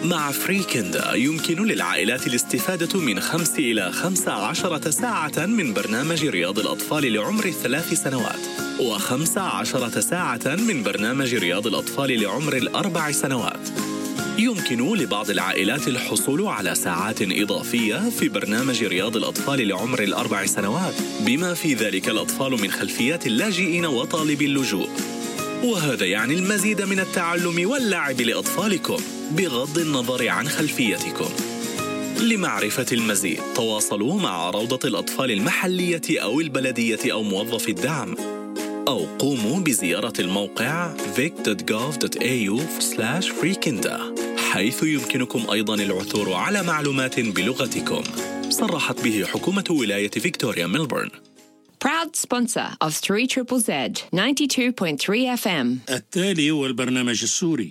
مع فريكندا يمكن للعائلات الاستفادة من 5 إلى 15 ساعة من برنامج رياض الأطفال لعمر 3 سنوات، و15 ساعة من برنامج رياض الأطفال لعمر 4 سنوات. يمكن لبعض العائلات الحصول على ساعات إضافية في برنامج رياض الأطفال لعمر 4 سنوات، بما في ذلك الأطفال من خلفيات اللاجئين وطالبي اللجوء. وهذا يعني المزيد من التعلم واللعب لأطفالكم بغض النظر عن خلفيتكم. لمعرفة المزيد تواصلوا مع روضة الأطفال المحلية أو البلدية أو موظف الدعم، أو قوموا بزيارة الموقع vic.gov.au/freekinda، حيث يمكنكم أيضاً العثور على معلومات بلغتكم. صرحت به حكومة ولاية فيكتوريا ميلبورن. Proud sponsor of 3ZZZ 92.3 FM. التالي هو البرنامج السوري.